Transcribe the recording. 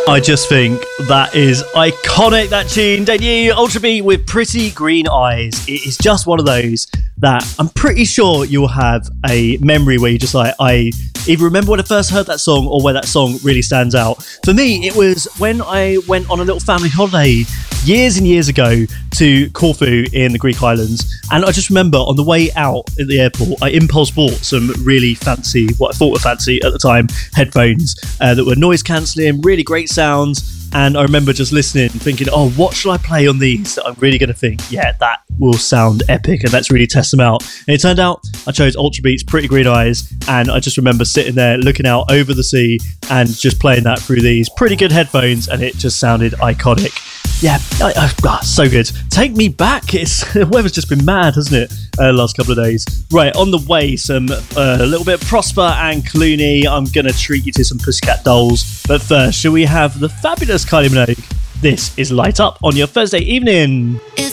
I just think that is iconic, that tune. Debut Ultra Beat with Pretty Green Eyes. It is just one of those that I'm pretty sure you'll have a memory where you just like, I either remember when I first heard that song or where that song really stands out. For me, it was when I went on a little family holiday years and years ago to Corfu in the Greek islands, and I just remember on the way out at the airport I impulse bought some really fancy, what I thought were fancy at the time, headphones that were noise cancelling, really great sounds. And I remember just listening thinking, oh, what shall I play on these that I'm really going to think, yeah, that will sound epic and let's really test them out. And it turned out I chose Ultra Beats Pretty Green Eyes, and I just remember sitting there looking out over the sea and just playing that through these pretty good headphones, and it just sounded iconic. Yeah, so good. Take me back. The weather's just been mad, hasn't it, last couple of days. Right, on the way, a little bit of Prosper and Clooney. I'm going to treat you to some Pussycat Dolls. But first, shall we have the fabulous Kylie Minogue? This is Light Up on your Thursday evening.